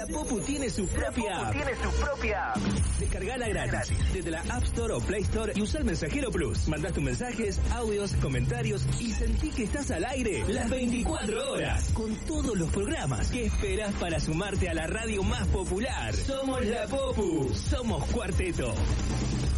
Popu tiene su propia app. Descargala gratis desde la App Store o Play Store y usa el Mensajero Plus. Mandás tus mensajes, audios, comentarios y sentí que estás al aire las 24 horas con todos los programas. ¿Qué esperas para sumarte a la radio más popular? Somos la Popu. Somos Cuarteto.